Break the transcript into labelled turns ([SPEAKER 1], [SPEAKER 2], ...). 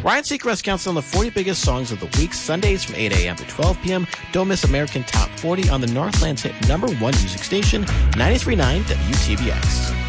[SPEAKER 1] Ryan Seacrest counts down the 40 biggest songs of the week, Sundays from 8 a.m. to 12 p.m. Don't miss American Top 40 on the Northland's hit #1 music station, 93.9 WTBX.